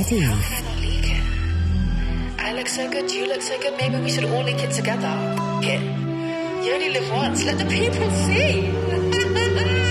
ready? How can I leak it? I look so good, you look so good, maybe we should all link it together. Kit, you only live once, let the people see.